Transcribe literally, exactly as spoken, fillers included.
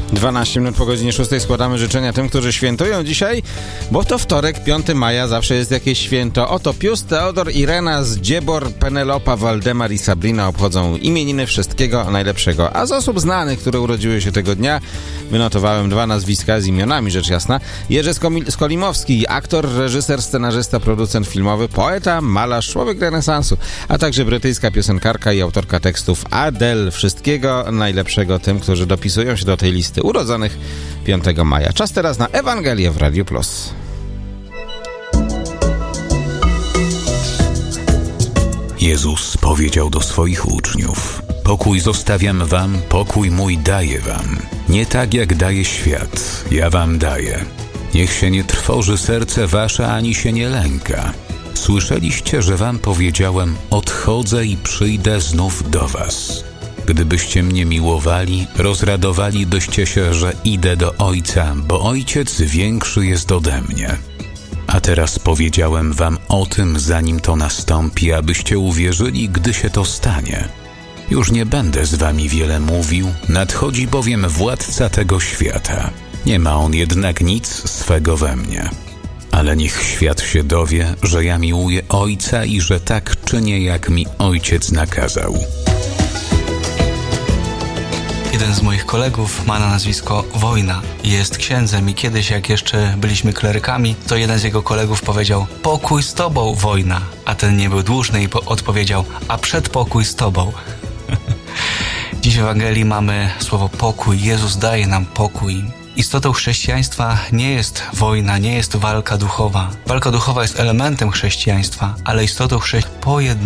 dwanaście minut po godzinie szóstej składamy życzenia tym, którzy świętują dzisiaj, bo to wtorek, piątego maja, zawsze jest jakieś święto. Oto Pius, Teodor, Irena, Zdziebor, Penelopa, Waldemar i Sabrina obchodzą imieniny. Wszystkiego najlepszego. A z osób znanych, które urodziły się tego dnia, wynotowałem dwa nazwiska z imionami, rzecz jasna. Jerzy Skolimowski, aktor, reżyser, scenarzysta, producent filmowy, poeta, malarz, człowiek renesansu, a także brytyjska piosenkarka i autorka tekstów Adele. Wszystkiego najlepszego tym, którzy dopisują się do tej listy urodzonych piątego maja. Czas teraz na Ewangelię w Radiu Plus. Jezus powiedział do swoich uczniów: pokój zostawiam wam, pokój mój daję wam. Nie tak jak daje świat, ja wam daję. Niech się nie trwoży serce wasze, ani się nie lęka. Słyszeliście, że wam powiedziałem: odchodzę i przyjdę znów do was. Gdybyście mnie miłowali, rozradowalibyście się, że idę do Ojca, bo Ojciec większy jest ode mnie. A teraz powiedziałem wam o tym, zanim to nastąpi, abyście uwierzyli, gdy się to stanie. Już nie będę z wami wiele mówił, nadchodzi bowiem władca tego świata. Nie ma on jednak nic swego we mnie. Ale niech świat się dowie, że ja miłuję Ojca i że tak czynię, jak mi Ojciec nakazał. Jeden z moich kolegów ma na nazwisko Wojna. Jest księdzem i kiedyś, jak jeszcze byliśmy klerykami, to jeden z jego kolegów powiedział: pokój z tobą, Wojna. A ten nie był dłużny i po- odpowiedział: a przedpokój z tobą. Dziś w Ewangelii mamy słowo pokój. Jezus daje nam pokój. Istotą chrześcijaństwa nie jest wojna, nie jest walka duchowa. Walka duchowa jest elementem chrześcijaństwa, ale istotą chrześcijaństwa pojednanie.